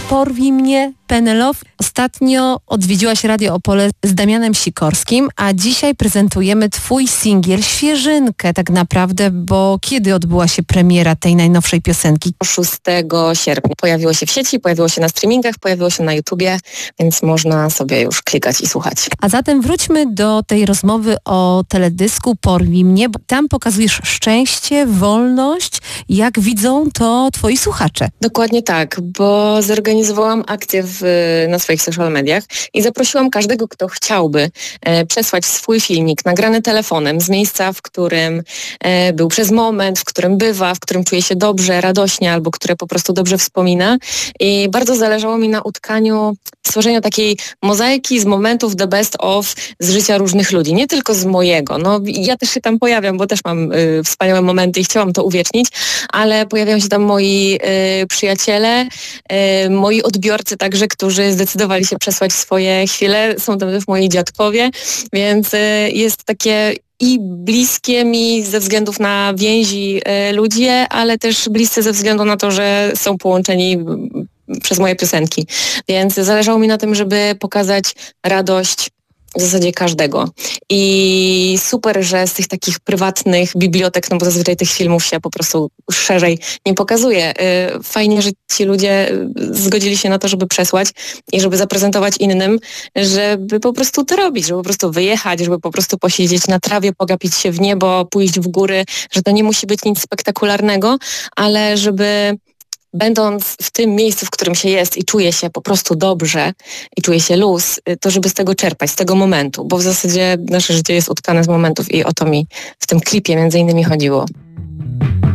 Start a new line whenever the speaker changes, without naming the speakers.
Porwij mnie, Penelope. Ostatnio odwiedziłaś Radio Opole z Damianem Sikorskim, a dzisiaj prezentujemy twój singiel, świeżynkę tak naprawdę, bo kiedy odbyła się premiera tej najnowszej piosenki?
6 sierpnia. Pojawiło się w sieci, pojawiło się na streamingach, pojawiło się na YouTubie, więc można sobie już klikać i słuchać.
A zatem wróćmy do tej rozmowy o teledysku Porwij mnie, bo tam pokazujesz szczęście, wolność. Jak widzą to twoi słuchacze?
Dokładnie tak, bo zorganizowałam akcję na swoich social mediach i zaprosiłam każdego, kto chciałby przesłać swój filmik nagrany telefonem z miejsca, w którym był przez moment, w którym bywa, w którym czuje się dobrze, radośnie albo które po prostu dobrze wspomina. I bardzo zależało mi na utkaniu, stworzeniu takiej mozaiki z momentów the best of z życia różnych ludzi, nie tylko z mojego. No, ja też się tam pojawiam, bo też mam wspaniałe momenty i chciałam to uwiecznić, ale pojawiają się tam moi przyjaciele, moi odbiorcy także, którzy zdecydowali się przesłać swoje chwile. Są tam też moi dziadkowie, więc jest takie i bliskie mi ze względów na więzi ludzie, ale też bliscy ze względu na to, że są połączeni przez moje piosenki. Więc zależało mi na tym, żeby pokazać radość w zasadzie każdego. I super, że z tych takich prywatnych bibliotek, no bo zazwyczaj tych filmów się po prostu szerzej nie pokazuje. Fajnie, że ci ludzie zgodzili się na to, żeby przesłać i żeby zaprezentować innym, żeby po prostu to robić, żeby po prostu wyjechać, żeby po prostu posiedzieć na trawie, pogapić się w niebo, pójść w góry, że to nie musi być nic spektakularnego, ale żeby będąc w tym miejscu, w którym się jest i czuje się po prostu dobrze i czuje się luz, to żeby z tego czerpać, z tego momentu, bo w zasadzie nasze życie jest utkane z momentów i o to mi w tym klipie między innymi chodziło.